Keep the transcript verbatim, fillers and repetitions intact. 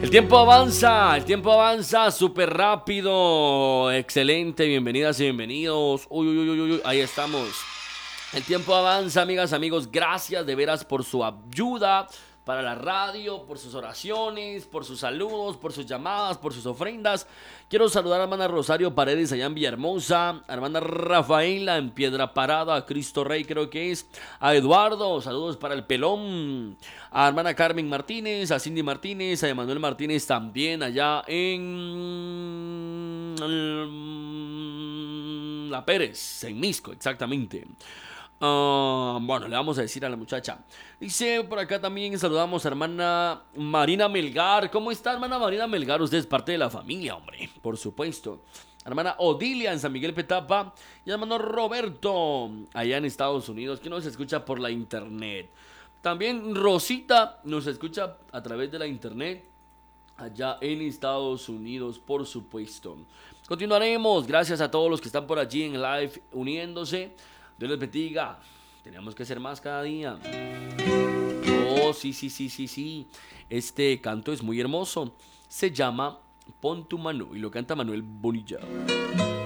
El tiempo avanza, el tiempo avanza súper rápido. Excelente, bienvenidas y bienvenidos. Uy, uy, uy, uy, uy, ahí estamos. El tiempo avanza, amigas, amigos. Gracias de veras por su ayuda para la radio, por sus oraciones, por sus saludos, por sus llamadas, por sus ofrendas. Quiero saludar a hermana Rosario Paredes allá en Villahermosa, a hermana Rafaela en Piedra Parada, a Cristo Rey creo que es, a Eduardo, saludos para el Pelón, a hermana Carmen Martínez, a Cindy Martínez, a Emanuel Martínez también allá en La Pérez, en Misco, exactamente. Uh, bueno, le vamos a decir a la muchacha. Dice por acá también saludamos a hermana Marina Melgar. ¿Cómo está, hermana Marina Melgar? Usted es parte de la familia, hombre, por supuesto. Hermana Odilia en San Miguel Petapa. Y hermano Roberto allá en Estados Unidos, que nos escucha por la internet. También Rosita nos escucha a través de la internet allá en Estados Unidos, por supuesto. Continuaremos. Gracias a todos los que están por allí en live uniéndose. Dios les bendiga. Tenemos que ser más cada día. Oh, sí, sí, sí, sí, sí. Este canto es muy hermoso. Se llama Pon tu mano y lo canta Manuel Bonilla.